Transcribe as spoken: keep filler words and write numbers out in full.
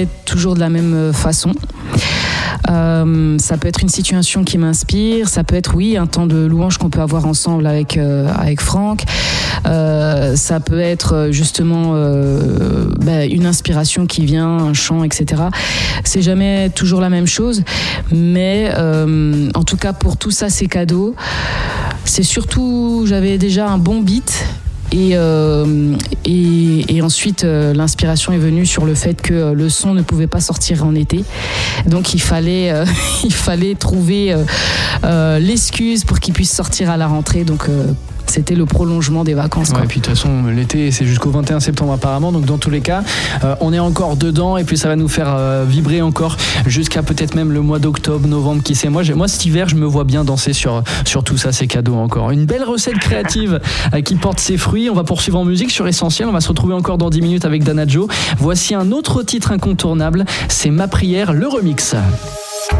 jamais toujours de la même façon. Euh, ça peut être une situation qui m'inspire, ça peut être oui un temps de louange qu'on peut avoir ensemble avec euh, avec Franck. Euh, ça peut être justement euh, bah, une inspiration qui vient, un chant, et cetera. C'est jamais toujours la même chose, mais euh, en tout cas pour tout ça, ces cadeaux, c'est surtout j'avais déjà un bon beat. Et, euh, et, et ensuite, euh, l'inspiration est venue sur le fait que euh, le son ne pouvait pas sortir en été. Donc, il fallait, euh, il fallait trouver euh, euh, l'excuse pour qu'il puisse sortir à la rentrée. Donc, euh, c'était le prolongement des vacances. Ouais, quoi. et puis de toute façon, l'été, c'est jusqu'au vingt et un septembre apparemment. Donc, dans tous les cas, euh, on est encore dedans. Et puis, ça va nous faire euh, vibrer encore jusqu'à peut-être même le mois d'octobre, novembre, qui sait. Moi, moi, cet hiver, je me vois bien danser sur, sur tout ça, ces cadeaux encore. Une belle recette créative euh, qui porte ses fruits. On va poursuivre en musique sur Essentiel. On va se retrouver encore dans dix minutes avec Dana Jo. Voici un autre titre incontournable. C'est Ma Prière, le remix.